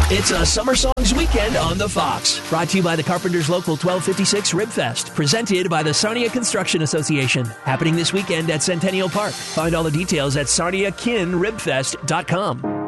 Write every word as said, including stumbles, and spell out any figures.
It's a Summer Songs weekend on the Fox. Brought to you by the Carpenters Local twelve fifty-six Rib Fest. Presented by the Sarnia Construction Association. Happening this weekend at Centennial Park. Find all the details at sarnia kin rib fest dot com.